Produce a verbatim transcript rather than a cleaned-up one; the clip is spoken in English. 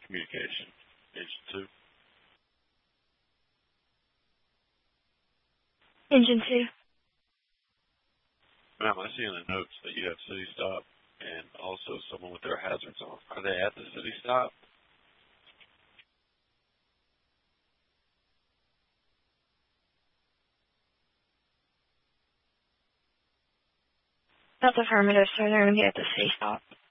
Communication. Engine two. Engine two. Ma'am, I see in the notes that you have city stop and also someone with their hazards on. Are they at the city stop? That's affirmative, sir. They're going to be at the city stop.